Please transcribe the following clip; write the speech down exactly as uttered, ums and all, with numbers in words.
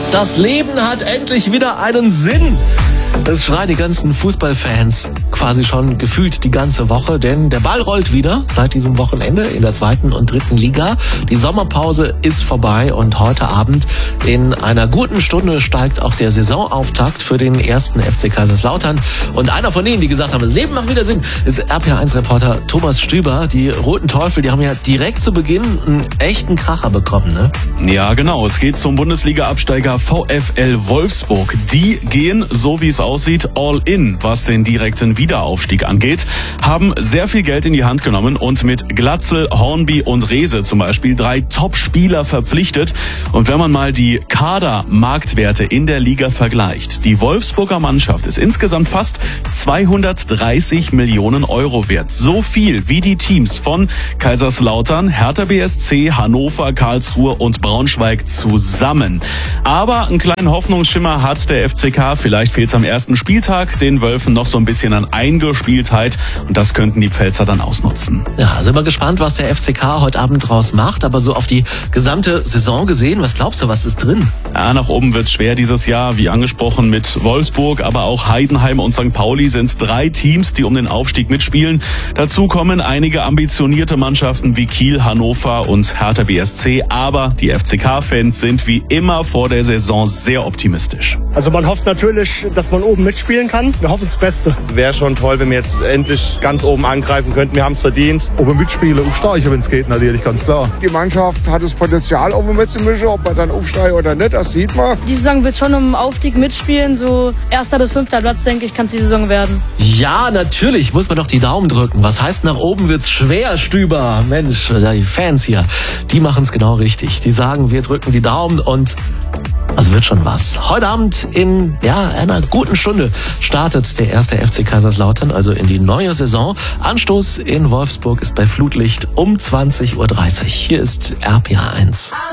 Das Leben hat endlich wieder einen Sinn. Das schreien die ganzen Fußballfans quasi schon gefühlt die ganze Woche, denn der Ball rollt wieder seit diesem Wochenende in der zweiten und dritten Liga. Die Sommerpause ist vorbei und heute Abend in einer guten Stunde steigt auch der Saisonauftakt für den ersten F C Kaiserslautern. Und einer von denen, die gesagt haben, das Leben macht wieder Sinn, ist R P A eins Reporter Thomas Stüber. Die Roten Teufel, die haben ja direkt zu Beginn einen echten Kracher bekommen, ne? Ja, genau. Es geht zum Bundesliga-Absteiger VfL Wolfsburg. Die gehen, so wie es aussieht, all in, was den direkten Wiederaufstieg angeht, haben sehr viel Geld in die Hand genommen und mit Glatzel, Hornby und Rehse zum Beispiel drei Top-Spieler verpflichtet. Und wenn man mal die Kader-Marktwerte in der Liga vergleicht, die Wolfsburger Mannschaft ist insgesamt fast zweihundertdreißig Millionen Euro wert. So viel wie die Teams von Kaiserslautern, Hertha B S C, Hannover, Karlsruhe und Braunschweig zusammen. Aber einen kleinen Hoffnungsschimmer hat der F C K. Vielleicht fehlt es am ersten Spieltag den Wölfen noch so ein bisschen an Eingespieltheit. Und das könnten die Pfälzer dann ausnutzen. Ja, sind wir gespannt, was der F C K heute Abend draus macht. Aber so auf die gesamte Saison gesehen, was glaubst du, was ist drin? Ja, nach oben wird's schwer dieses Jahr. Wie angesprochen mit Wolfsburg, aber auch Heidenheim und Sankt Pauli sind es drei Teams, die um den Aufstieg mitspielen. Dazu kommen einige ambitionierte Mannschaften wie Kiel, Hannover und Hertha B S C. Aber die F C K-Fans sind wie immer vor der Saison sehr optimistisch. Also man hofft natürlich, dass man oben mitspielen kann. Wir hoffen das Beste. Wäre schon toll, wenn wir jetzt endlich ganz oben angreifen könnten. Wir haben es verdient. Oben mitspielen, aufsteigen, wenn es geht, natürlich, ganz klar. Die Mannschaft hat das Potenzial, oben mitzumischen. Ob man dann aufsteigen oder nicht, das sieht man. Die Saison wird schon um Aufstieg mitspielen. So erster bis fünfter Platz, denke ich, kann es die Saison werden. Ja, natürlich muss man doch die Daumen drücken. Was heißt, nach oben wird's schwer, Stüber? Mensch, die Fans hier, die machen es genau richtig. Die sagen, wir drücken die Daumen und es wird schon was. Heute Abend in ja, einer guten Stunde startet der erste F C Kaiserslautern, also in die neue Saison. Anstoß in Wolfsburg ist bei Flutlicht um zwanzig Uhr dreißig. Hier ist R P A eins.